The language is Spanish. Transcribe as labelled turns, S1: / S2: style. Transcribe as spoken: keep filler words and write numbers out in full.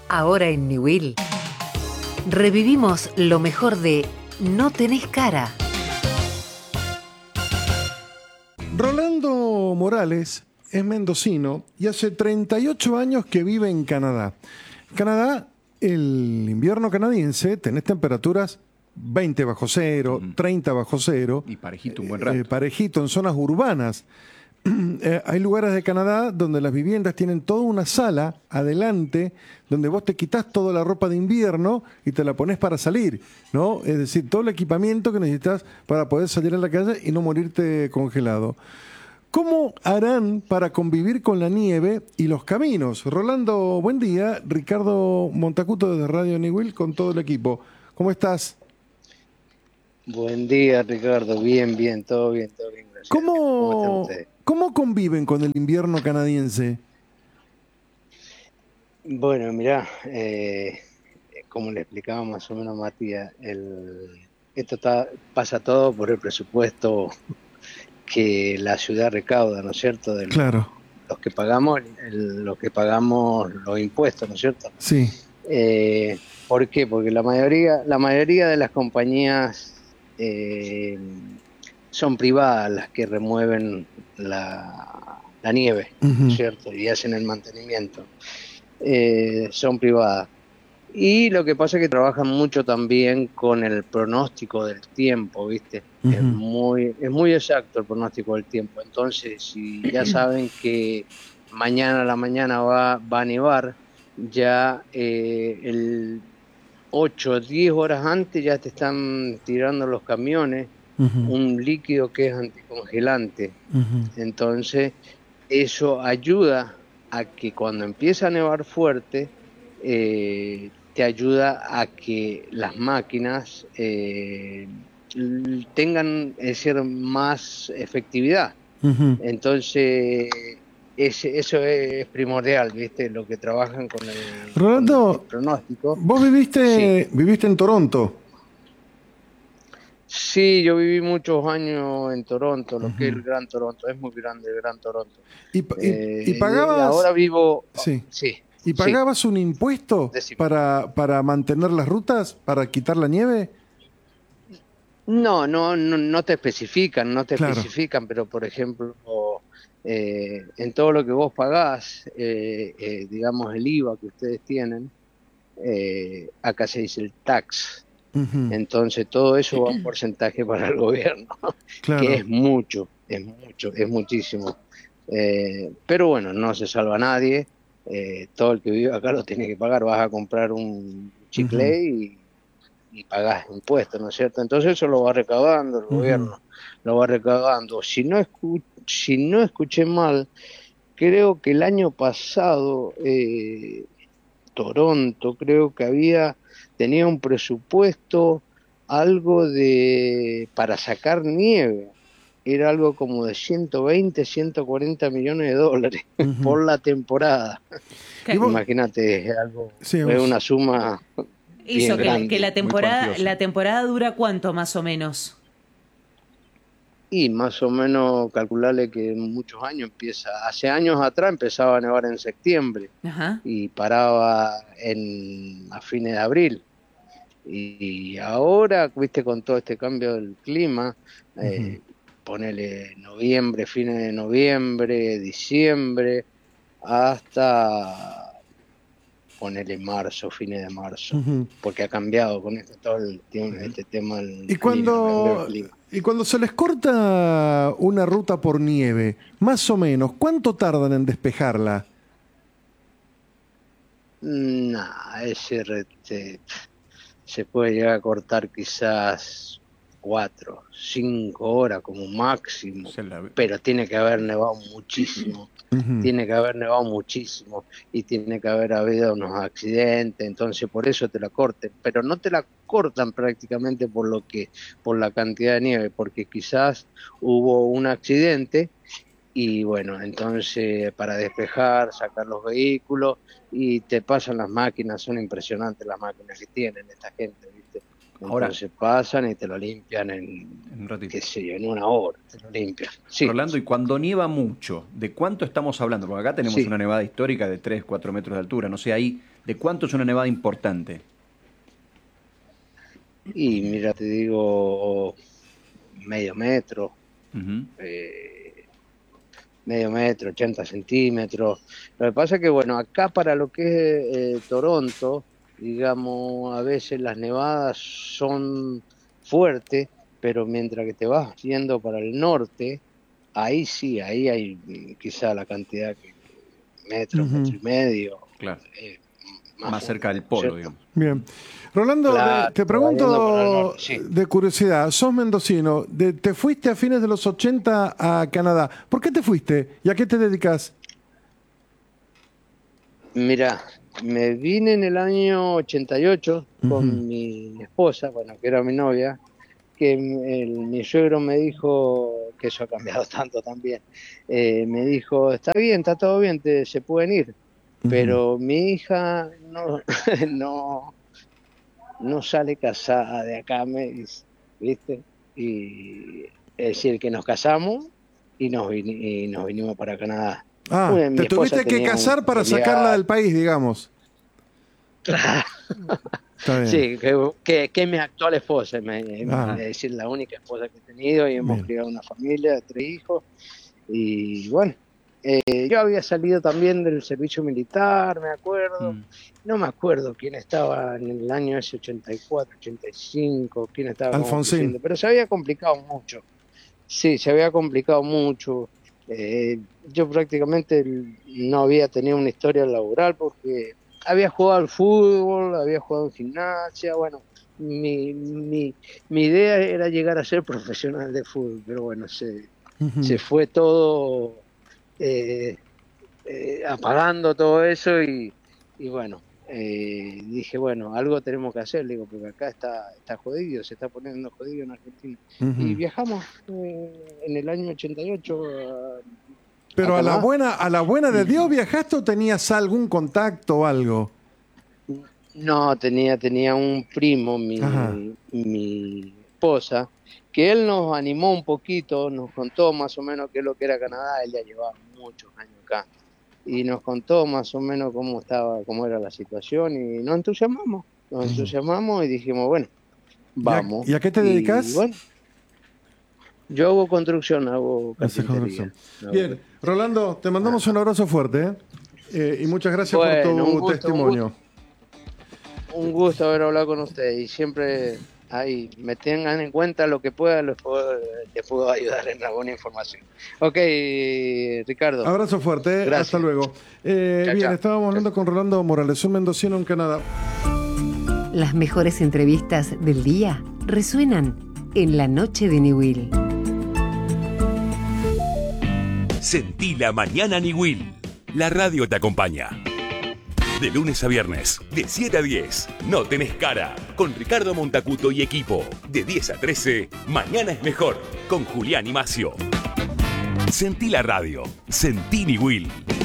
S1: Ahora en Newell revivimos lo mejor de No tenés cara.
S2: Rolando Morales es mendocino y hace treinta y ocho años que vive en Canadá. Canadá, el invierno canadiense, tenés temperaturas veinte bajo cero, uh-huh. treinta bajo cero.
S3: Y parejito un buen rato.
S2: Eh, parejito en zonas urbanas. Eh, hay lugares de Canadá donde las viviendas tienen toda una sala adelante donde vos te quitas toda la ropa de invierno y te la pones para salir, ¿no? Es decir, todo el equipamiento que necesitas para poder salir a la calle y no morirte congelado. ¿Cómo harán para convivir con la nieve y los caminos? Rolando, buen día. Ricardo Montacuto desde Radio Newell con todo el equipo. ¿Cómo estás?
S4: Buen día, Ricardo. Bien, bien, todo bien, todo bien. Gracias.
S2: ¿Cómo,
S4: ¿Cómo,
S2: ¿Cómo conviven con el invierno canadiense?
S4: Bueno, mirá, eh, como le explicaba más o menos Matías, el, esto está, pasa todo por el presupuesto que la ciudad recauda, ¿no es cierto? De
S2: Claro.
S4: Los que pagamos, el, los que pagamos los impuestos, ¿no es cierto?
S2: Sí.
S4: Eh, ¿Por qué? Porque la mayoría, la mayoría de las compañías eh, son privadas las que remueven la, la nieve,
S2: uh-huh.
S4: ¿cierto? Y hacen el mantenimiento. Eh, son privadas. Y lo que pasa es que trabajan mucho también con el pronóstico del tiempo, ¿viste? Uh-huh. Es muy, es muy exacto el pronóstico del tiempo. Entonces, si ya saben que mañana a la mañana va, va a nevar, ya eh, el ocho o diez horas antes ya te están tirando los camiones uh-huh. un líquido que es anticongelante. Uh-huh. Entonces, eso ayuda a que cuando empieza a nevar fuerte, eh, te ayuda a que las máquinas eh, tengan, es decir, más efectividad. Uh-huh. Entonces, ese, eso es primordial, ¿viste? Lo que trabajan con el,
S2: Rolando,
S4: con el pronóstico.
S2: Vos viviste, sí. viviste en Toronto.
S4: Sí, yo viví muchos años en Toronto, lo uh-huh. que es el Gran Toronto, es muy grande el Gran Toronto.
S2: ¿Y, y, eh, y pagabas?
S4: Y ahora vivo...
S2: Sí.
S4: sí
S2: ¿Y pagabas
S4: sí.
S2: un impuesto para, para mantener las rutas, para quitar la nieve?
S4: No, no, no, no te especifican, no te
S2: claro.
S4: especifican, pero por ejemplo, eh, en todo lo que vos pagás, eh, eh, digamos el I V A que ustedes tienen, eh, acá se dice el tax. Uh-huh. Entonces todo eso va un porcentaje para el gobierno, claro. que es mucho, es mucho, es muchísimo. Eh, pero bueno, no se salva nadie. Eh, todo el que vive acá lo tiene que pagar. Vas a comprar un chicle uh-huh. y, y pagás impuestos, ¿no es cierto? Entonces eso lo va recaudando el uh-huh. gobierno, lo va recaudando. Si no, escu- si no escuché mal, creo que el año pasado eh, Toronto creo que había tenía un presupuesto algo de para sacar nieve. Era algo como de ciento veinte, ciento cuarenta millones de dólares uh-huh. por la temporada. Imagínate, es algo, sí, es una suma
S5: Hizo
S4: bien
S5: que,
S4: grande,
S5: que la temporada, la temporada dura ¿cuánto más o menos?
S4: Y más o menos calcularle que en muchos años empieza, hace años atrás empezaba a nevar en septiembre uh-huh. y paraba en a fines de abril. Y ahora, viste, con todo este cambio del clima, uh-huh. eh, ponele noviembre, fines de noviembre, diciembre, hasta ponele marzo, fines de marzo, uh-huh. porque ha cambiado con este, todo el, este tema del
S2: ¿Y cuando,
S4: clima,
S2: y cuando se les corta una ruta por nieve, más o menos, ¿cuánto tardan en despejarla?
S4: Nah, ese rete, se puede llegar a cortar quizás cuatro, cinco horas como máximo, pero tiene que haber nevado muchísimo, uh-huh. tiene que haber nevado muchísimo y tiene que haber habido unos accidentes, entonces por eso te la corten, pero no te la cortan prácticamente por lo que, por la cantidad de nieve, porque quizás hubo un accidente y bueno, entonces para despejar, sacar los vehículos y te pasan las máquinas, son impresionantes las máquinas que tienen esta gente, ¿viste? Entonces Ahora, pasan y te lo limpian en, en, qué sé yo, en una hora, te lo limpian. Sí.
S3: Rolando, y cuando nieva mucho, ¿de cuánto estamos hablando? Porque acá tenemos sí. una nevada histórica de tres, cuatro metros de altura, no sé ahí ¿De cuánto es una nevada importante?
S4: Y mira, te digo, medio metro,
S3: Uh-huh.
S4: eh, medio metro, ochenta centímetros. Lo que pasa es que, bueno, acá para lo que es eh, Toronto, digamos, a veces las nevadas son fuertes, pero mientras que te vas yendo para el norte, ahí sí, ahí hay mm, quizá la cantidad que metro,
S2: Ujú.
S4: metro y medio,
S3: Claro.
S4: eh,
S3: Más,
S4: fuerte,
S3: cerca del
S4: ¿no es
S3: polo,
S4: cierto?
S3: digamos.
S2: Bien. Rolando,
S4: Claro,
S2: de- te
S4: vayendo para el
S2: pregunto
S4: norte, sí.
S2: de curiosidad, sos mendocino, de- te fuiste a fines de los ochenta a Canadá. ¿Por qué te fuiste y a qué te dedicas?
S4: Mira, me vine en el año ochenta y ocho con
S2: Ujú.
S4: mi esposa, bueno, que era mi novia, que el- mi suegro me dijo, que eso ha cambiado tanto también, eh, me dijo, está bien, está todo bien, te, se pueden ir, pero mi hija no, no, no sale casada de acá, me dice, ¿viste? Y es decir, que nos casamos y nos, vini- y nos vinimos para Canadá.
S2: Ah,
S4: Bueno, mi
S2: te
S4: esposa
S2: tuviste que
S4: tenía un
S2: casar para
S4: familiar.
S2: sacarla del país, digamos. Está bien.
S4: Sí, que, que, que es mi actual esposa, me-
S2: Ah.
S4: es decir, la única esposa que he tenido, y hemos
S2: Bien.
S4: criado una familia de tres hijos. Y bueno, eh, yo había salido también del servicio militar, me acuerdo.
S3: Mm.
S4: No me acuerdo quién estaba en el año ese ochenta y cuatro, ochenta y cinco, quién estaba como
S2: Alfonsín.
S4: presidente, pero se había complicado mucho. Sí, se había complicado mucho. Eh, yo prácticamente no había tenido una historia laboral porque había jugado al fútbol, había jugado en gimnasia, bueno, mi, mi, mi idea era llegar a ser profesional de fútbol, pero bueno, se,
S2: Ujú.
S4: se fue todo eh, eh, apagando todo eso y, y bueno, eh, dije, bueno, algo tenemos que hacer, le digo, porque acá está, está jodido, se está poniendo jodido en Argentina.
S2: Ujú.
S4: Y viajamos eh, en el año ochenta y ocho a,
S2: Pero
S4: a
S2: a la
S4: Canadá.
S2: buena, a la buena de Dios viajaste o tenías algún contacto o algo.
S4: No, tenía, tenía un primo, mi,
S2: Ajá.
S4: mi esposa, que él nos animó un poquito, nos contó más o menos qué es lo que era Canadá, él ya llevaba muchos años acá, y nos contó más o menos cómo estaba, cómo era la situación, y nos entusiasmamos, nos
S2: Ujú.
S4: entusiasmamos y dijimos, bueno, vamos.
S2: ¿Y a qué te dedicas?
S4: Y bueno, yo hago construcción, hago
S2: Haces
S4: carpintería.
S2: construcción.
S4: Hago
S2: Bien, Rolando, te mandamos un abrazo fuerte, ¿eh? Eh, y muchas gracias
S4: Bueno,
S2: por tu
S4: un gusto, un
S2: testimonio.
S4: Un gusto haber hablado con ustedes y siempre ahí me tengan en cuenta lo que pueda, les puedo, les puedo ayudar en alguna información. Ok, Ricardo.
S2: Abrazo fuerte, ¿eh?
S4: Gracias.
S2: Hasta luego. Eh,
S4: Chao,
S2: bien,
S4: chao.
S2: estábamos hablando con Rolando Morales, un mendocino en Canadá.
S1: Las mejores entrevistas del día resuenan en la noche de Niwil.
S6: Sentí la mañana Niwil. La radio te acompaña. De lunes a viernes, de siete a diez, No Tenés Cara, con Ricardo Montacuto y equipo. De diez a trece, Mañana es Mejor, con Julián y Macio. Sentí la radio. Sentí Niwil.